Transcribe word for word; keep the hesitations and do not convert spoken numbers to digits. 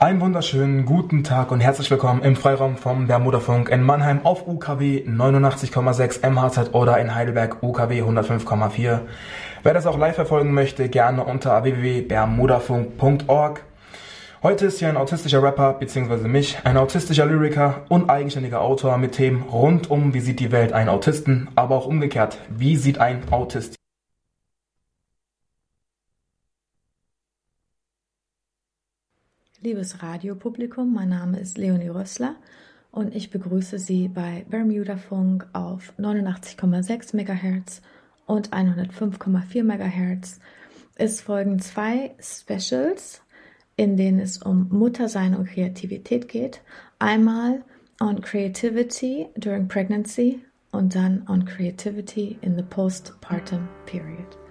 Einen wunderschönen guten Tag und herzlich willkommen im Freiraum vom Bermudafunk in Mannheim auf U K W neunundachtzig Komma sechs M H Z oder in Heidelberg U K W hundertfünf Komma vier. Wer das auch live verfolgen möchte, gerne unter w w w punkt bermudafunk punkt org. Heute ist hier ein autistischer Rapper bzw. mich, ein autistischer Lyriker und eigenständiger Autor mit Themen rund um wie sieht die Welt einen Autisten, aber auch umgekehrt, wie sieht ein Autist. Liebes Radiopublikum, mein Name ist Leonie Rössler und ich begrüße Sie bei Bermudafunk auf neunundachtzig Komma sechs Megahertz und hundertfünf Komma vier Megahertz. Es folgen zwei Specials, in denen es um Muttersein und Kreativität geht. Einmal on Creativity during Pregnancy und dann on Creativity in the Postpartum Period.